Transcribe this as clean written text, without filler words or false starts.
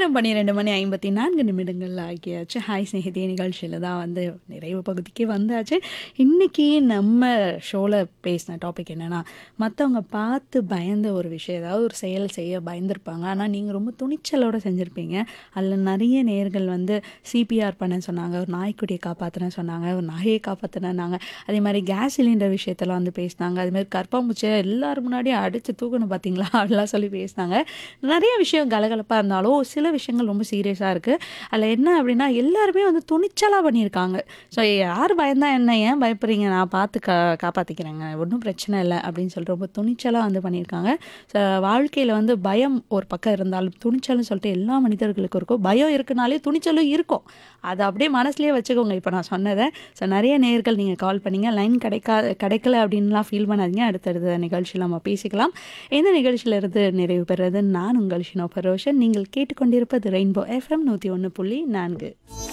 நேரம் 12:54 ஆகியாச்சு. ஹாய் ஸ்நேகிதியே நிகழ்ச்சியில தான் வந்து நிறைவு பகுதிக்கு வந்தாச்சு. இன்னைக்கு நம்ம ஷோல பேசின டாபிக் என்னன்னா, மத்தவங்க பார்த்து பயந்த ஒரு விஷயம், ஏதாவது ஒரு செயல் செய்ய பயந்திருப்பாங்க. ஆனா நீங்க ரொம்ப துணிச்சலோட செஞ்சிருப்பீங்க. அதில நெறைய நேயர்கள் வந்து சிபிஆர் பண்ண சொன்னாங்க, ஒரு நாய்க்குட்டிய காப்பாத்துனேன்னு சொன்னாங்க, ஒரு நாயை காப்பாத்துனேன்னாங்க. அதேமாரி கேஸ் சிலிண்டர் விஷயத்தலாம் வந்து பேசினாங்க. அதுமாரி கரப்பான்பூச்சிய எல்லாரும் முன்னாடியும் அடிச்சு தூக்கணும் பார்த்தீங்களா? அப்படிலாம் சொல்லி பேசினாங்க. நிறைய விஷயம் கலகலப்பா இருந்தாலும், சில விஷயங்கள் ரொம்ப சீரியஸா இருக்கு. அதில என்ன அப்படின்னா, எல்லாருமே வந்து துணிச்சலா பண்ணியிருக்காங்க. ஸோ யார் பயந்தா என்ன? ஏன் பயப்படுறீங்க? நான் பார்த்து காப்பாத்திக்கிறேங்க. ஒண்ணும் பிரச்சனை இல்ல அப்படின்னு சொல்லிட்டு ரொம்ப துணிச்சலா வந்து பண்ணியிருக்காங்க. ஸோ வாழ்க்கையில வந்து பயம் ஒரு பக்கம் இருந்தாலும், துணிச்சல்னு சொல்லிட்டு எல்லா மனிதர்களுக்கும் இருக்கும். பயம் இருக்குனாலே துணிச்சலும் இருக்கும். அத அப்படியே மனசுலயே வச்சுக்கோங்க. இப்ப நான் சொன்னத. ஸோ நெறைய நேயர்கள் நீங்க கால் பண்ணீங்க. லைன் கிடைக்கல அப்படின்லாம் ஃபீல் பண்ணாதீங்க. அடுத்தடுத்த நிகழ்ச்சியில நம்ம பேசிக்கலாம். இந்த நிகழ்ச்சியிலிருந்து நிறைவு பெறுவது நான் உங்கள் ஷினோ ஃபரோஷன். நீங்கள் கேட்டுக்கொண்டிருப்பது ரெயின்போ எஃப்எம் 101.4.